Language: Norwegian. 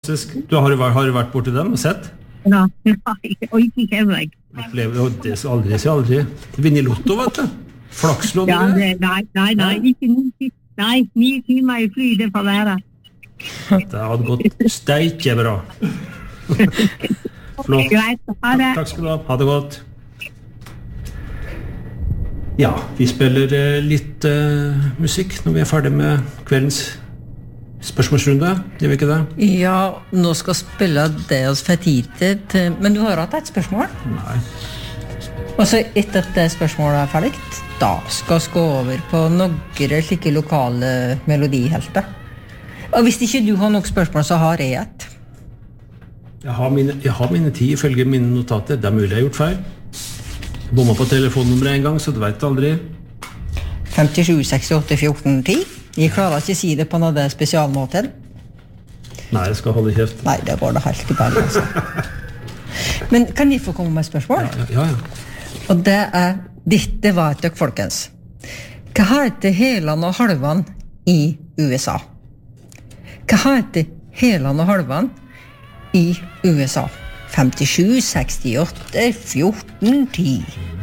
fantastisk. Har du vært borti dem og sett? Ja, og ikke hjemme. Det skal aldri si aldri. Vinne lotto, vet du. Flakslån. Ja, nei, ikke 9 timer I fly, det får være. Det hadde gått steike bra. Flott. Greit, ha det. Takk skal du ha. Ha det godt. Ja, vi spiller litt musikk når vi ferdig med kveldens spørsmålsrunde, gjør vi ikke det? Ja, nå skal spille det oss for tid til, men du har hatt et spørsmål? Nei. Og så etter at det spørsmålet ferdig, da skal vi gå over på noen slike lokale melodihelter. Og hvis ikke du har noen spørsmål, så har jeg et. Jeg har mine 10 ifølge mine notater. Det mulig jeg har gjort feil. Jeg bommet på telefonnummeret en gang, så du vet aldri. 57 68 14 10. Jeg klarer ikke å si det på noe spesialmåten. Nei, jeg skal holde kjeft. Nei, det går det helt I bare, altså. Men kan jeg få komme med spørsmål? Ja. Og det var et døk, folkens. Hva heter helan og halvan I USA? Hva heter helan og halvan I USA? 57 68 14 10.